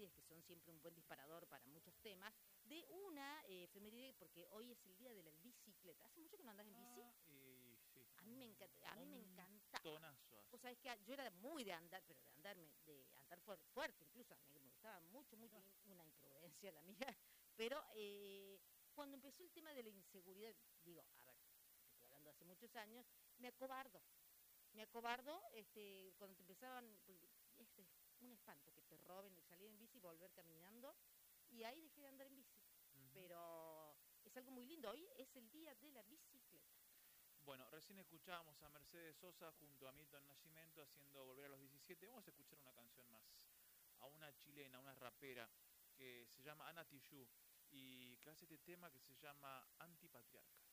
efemérides que son siempre un buen disparador para muchos temas, de una efeméride, porque hoy es el día de la bicicleta. ¿Hace mucho que no andas en bici? Y sí, A mí me encantaba. montonazo hace. O sea, es que yo era muy de andar, pero de andar fuerte, incluso a mí me gustaba mucho, una imprudencia la mía, pero cuando empezó el tema de la inseguridad, digo, a ver, estoy hablando hace muchos años, me acobardo, cuando te empezaban, pues, es un espanto que te roben, salir en bici y volver caminando, y ahí dejé de andar en bici, pero es algo muy lindo, hoy es el día de la bicicleta. Bueno, recién escuchábamos a Mercedes Sosa junto a Milton Nascimento haciendo Volver a los 17. Vamos a escuchar una canción más. A una chilena, una rapera que se llama Ana Tijoux y que hace este tema que se llama Antipatriarca.